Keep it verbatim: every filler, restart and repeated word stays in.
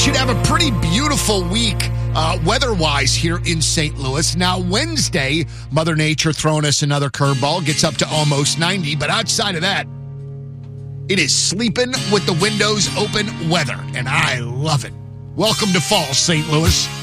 should have a pretty beautiful week uh, weather-wise here in Saint Louis. Now, Wednesday, Mother Nature throwing us another curveball, gets up to almost ninety, but outside of that, it is sleeping with the windows open weather, and I love it. Welcome to fall, Saint Louis.